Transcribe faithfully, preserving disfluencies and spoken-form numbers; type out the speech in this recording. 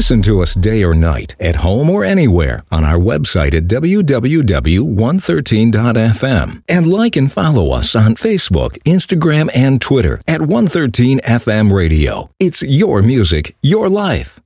Listen to us day or night, at home or anywhere, on our website at w w w dot one thirteen dot f m. And like and follow us on Facebook, Instagram, and Twitter at one thirteen F M Radio. It's your music, your life.